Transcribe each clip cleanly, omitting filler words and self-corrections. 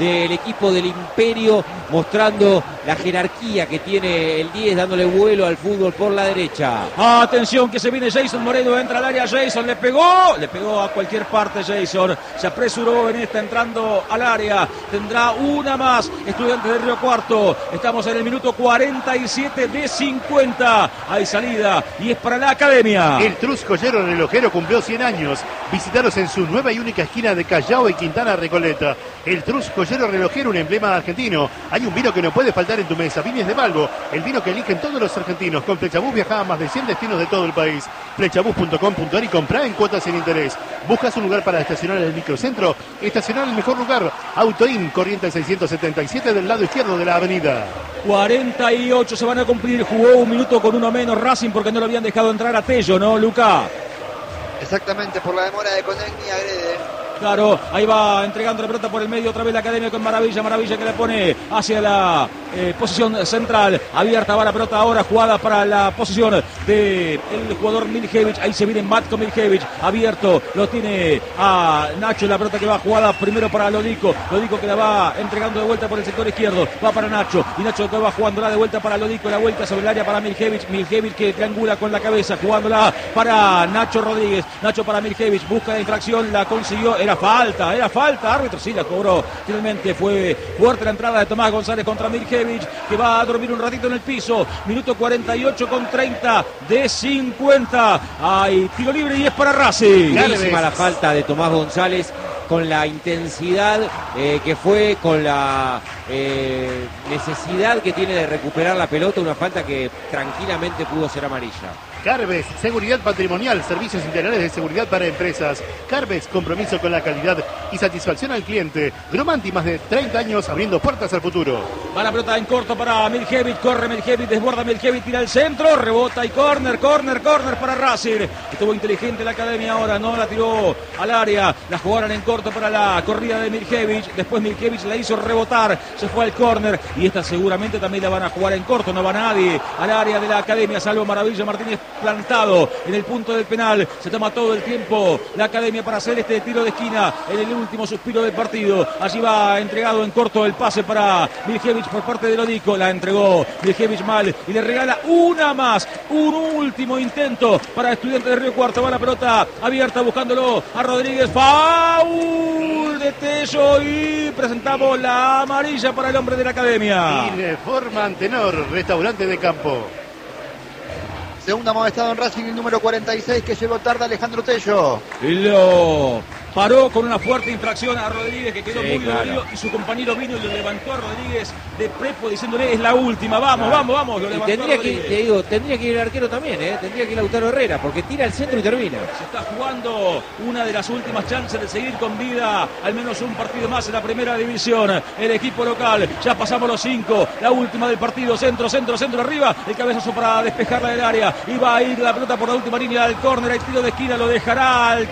del equipo del Imperio, mostrando la jerarquía que tiene el 10, dándole vuelo al fútbol por la derecha. Atención que se viene Jason Moreno, entra al área Jason, le pegó a cualquier parte Jason, se apresuró en esta entrando al área, tendrá una más Estudiantes de Río Cuarto, estamos en el minuto 47 de 50, hay salida y es para la Academia. El Trus Joyero Relojero cumplió 100 años, visitaros en su nueva y única esquina de Callao y Quintana Recoleta. El Trus Joyero Relojero, un emblema argentino. Hay un vino que no puede faltar en tu mesa, Viñes de Balbo, el vino que eligen todos los argentinos. Con Flechabús viaja a más de 100 destinos de todo el país. Flechabús.com.ar y comprá en cuotas sin interés. ¿Buscas un lugar para estacionar en el microcentro? Estacionar en el mejor lugar. Autoin, Corrientes 677 del lado izquierdo de la avenida. 48 se van a cumplir, jugó un minuto con uno menos Racing porque no lo habían dejado entrar a Tello, ¿no, Luca? Exactamente, por la demora de Conegni agrede. Claro, ahí va entregando la pelota por el medio otra vez la Academia con Maravilla que la pone hacia la posición central, abierta va la pelota ahora, jugada para la posición del jugador Miljevich, ahí se viene Matko Miljevich, abierto, lo tiene a Nacho, la pelota que va jugada primero para Lodico que la va entregando de vuelta por el sector izquierdo, va para Nacho, y Nacho que va jugándola de vuelta para Lodico, la vuelta sobre el área para Miljevich que triangula con la cabeza, jugándola para Nacho Rodríguez, Nacho para Miljevich, busca la infracción, la consiguió, era falta, árbitro sí la cobró, finalmente fue fuerte la entrada de Tomás González contra Miljevich, que va a dormir un ratito en el piso, minuto 48 con 30 de 50, hay tiro libre y es para Racing. Clarísima la falta de Tomás González, con la intensidad que fue, con la necesidad que tiene de recuperar la pelota, una falta que tranquilamente pudo ser amarilla. Carves, seguridad patrimonial, servicios integrales de seguridad para empresas. Carves, compromiso con la calidad y satisfacción al cliente. Gromanti, más de 30 años abriendo puertas al futuro. Va la pelota en corto para Miljevich, corre Miljevich, desborda Miljevich, tira al centro, rebota y córner para Racing. Estuvo inteligente la Academia ahora, no la tiró al área, la jugaron en corto para la corrida de Miljevich, después Miljevich la hizo rebotar, se fue al córner y esta seguramente también la van a jugar en corto, no va nadie al área de la Academia, salvo Maravilla Martínez plantado en el punto del penal, se toma todo el tiempo la Academia para hacer este tiro de esquina en el último suspiro del partido, allí va entregado en corto el pase para Miljevich por parte de Lodico, la entregó Miljevich mal y le regala una más, un último intento para Estudiantes de Río Cuarto, va la pelota abierta buscándolo a Rodríguez, foul de Tello y presentamos la amarilla para el hombre de la Academia. Y de forma Antenor, restaurante de campo. Segundo amonestado en Racing, el número 46 que llegó tarde Alejandro Tello. Y lo paró con una fuerte infracción a Rodríguez que quedó muy claro. dolido y su compañero vino y lo levantó a Rodríguez de prepo diciéndole es la última, vamos, lo levantó. Y tendría que ir el arquero también, tendría que ir Lautaro Herrera, porque tira al centro y termina. Se está jugando una de las últimas chances de seguir con vida, al menos un partido más en la primera división. El equipo local, ya pasamos los 5, la última del partido, centro arriba, el cabezazo para despejarla del área, y va a ir la pelota por la última línea al córner, el tiro de esquina lo dejará al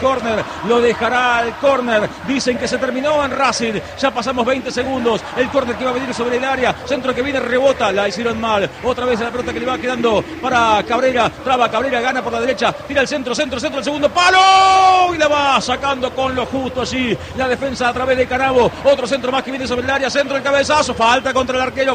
córner, dicen que se terminó en Racing, ya pasamos 20 segundos, el córner que va a venir sobre el área, centro que viene, rebota, la hicieron mal, otra vez la pelota que le va quedando para Cabrera, traba Cabrera, gana por la derecha, tira el centro, el segundo palo, y la va sacando con lo justo allí, la defensa a través de Canavo, otro centro más que viene sobre el área, centro, el cabezazo, falta contra el arquero,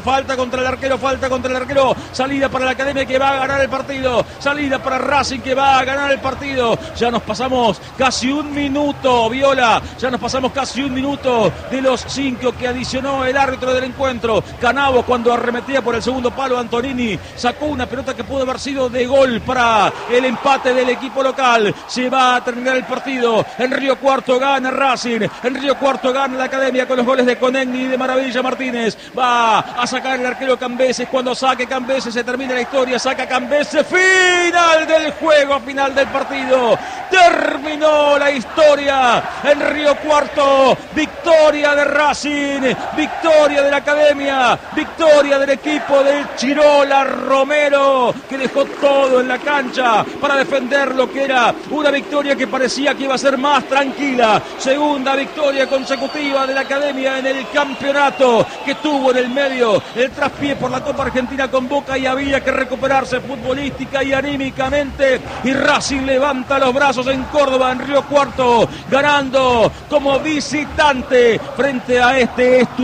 salida para la Academia que va a ganar el partido, salida para Racing que va a ganar el partido, ya nos pasamos casi un minuto, Viola, ya nos pasamos casi un minuto de los 5 que adicionó el árbitro del encuentro. Canavo, cuando arremetía por el segundo palo, Antonini sacó una pelota que pudo haber sido de gol para el empate del equipo local. Se va a terminar el partido, en Río Cuarto gana Racing, en Río Cuarto gana la Academia con los goles de Conegni y de Maravilla Martínez. Va a sacar el arquero Cambeses, cuando saque Cambeses se termina la historia, saca Cambeses, final del juego, final del partido, terminó la historia en Río Cuarto, victoria de Racing, victoria de la Academia, victoria del equipo del Chirola Romero, que dejó todo en la cancha para defender lo que era una victoria que parecía que iba a ser más tranquila, segunda victoria consecutiva de la Academia en el campeonato, que tuvo en el medio el traspié por la Copa Argentina con Boca y había que recuperarse futbolística y anímicamente, y Racing levanta los brazos en Córdoba, en Río Cuarto, ganando como visitante frente a este